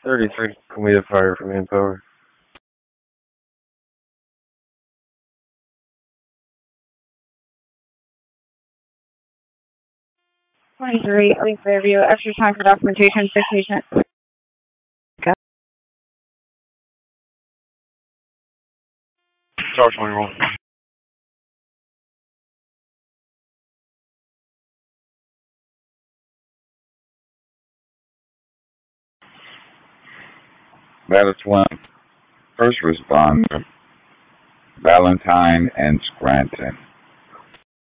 33, committed fire for manpower. Three, Link Fairview. Extra time for documentation. Sick patient. Tower 21. Lattice 1, first responder, Valentine and Scranton.